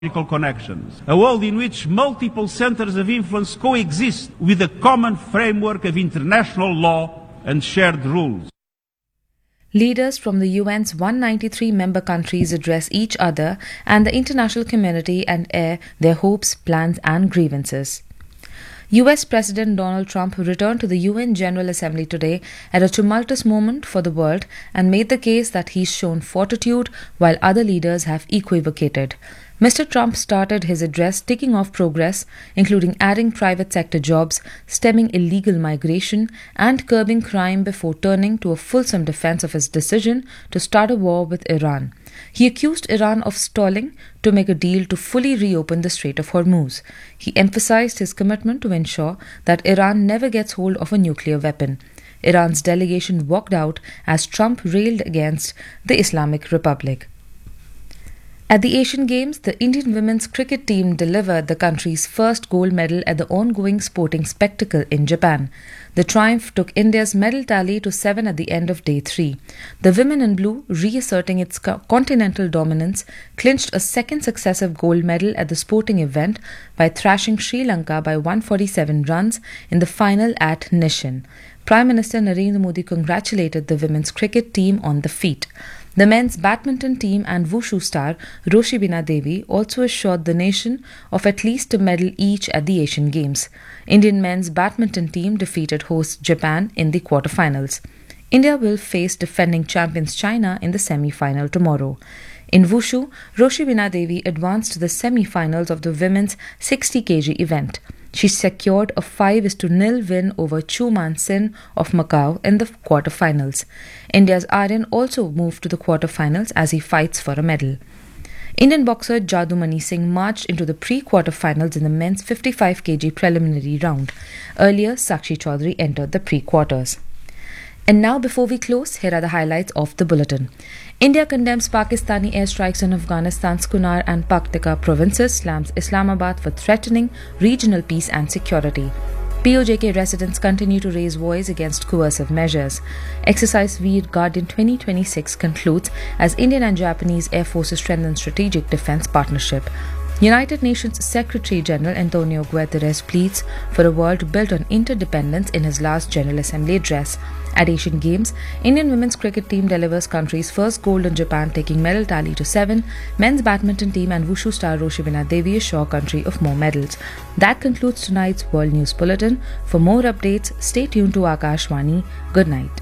connections, a world in which multiple centers of influence coexist with a common framework of international law and shared rules. Leaders from the UN's 193 member countries address each other and the international community and air their hopes, plans, and grievances. US President Donald Trump returned to the UN General Assembly today at a tumultuous moment for the world and made the case that he's shown fortitude while other leaders have equivocated. Mr. Trump started his address ticking off progress, including adding private sector jobs, stemming illegal migration, and curbing crime before turning to a fulsome defense of his decision to start a war with Iran. He accused Iran of stalling to make a deal to fully reopen the Strait of Hormuz. He emphasized his commitment to ensure that Iran never gets hold of a nuclear weapon. Iran's delegation walked out as Trump railed against the Islamic Republic. At the Asian Games, the Indian women's cricket team delivered the country's first gold medal at the ongoing sporting spectacle in Japan. The triumph took India's medal tally to 7 at the end of day 3. The women in blue, reasserting its continental dominance, clinched a second successive gold medal at the sporting event by thrashing Sri Lanka by 147 runs in the final at Nishan. Prime Minister Narendra Modi congratulated the women's cricket team on the feat. The men's badminton team and wushu star Roshibina Devi also assured the nation of at least a medal each at the Asian Games. Indian men's badminton team defeated host Japan in the quarterfinals. India will face defending champions China in the semi-final tomorrow. In wushu, Roshibina Devi advanced to the semi-finals of the women's 60 kg event. She secured a 5-0 win over Chu Man Sin of Macau in the quarterfinals. India's Aryan also moved to the quarterfinals as he fights for a medal. Indian boxer Jadumani Singh marched into the pre-quarterfinals in the men's 55 kg preliminary round. Earlier, Sakshi Chaudhary entered the pre-quarters. And now, before we close, here are the highlights of the bulletin. India condemns Pakistani airstrikes on Afghanistan's Kunar and Paktika provinces, slams Islamabad for threatening regional peace and security. POJK residents continue to raise voice against coercive measures. Exercise Veer Guardian 2026 concludes as Indian and Japanese Air Forces strengthen strategic defense partnership. United Nations Secretary-General Antonio Guterres pleads for a world built on interdependence in his last General Assembly address. At Asian Games, Indian women's cricket team delivers country's first gold in Japan, taking medal tally to 7. Men's badminton team and wushu star Roshibina Devi assure country of more medals. That concludes tonight's World News Bulletin. For more updates, stay tuned to Akashvani. Good night.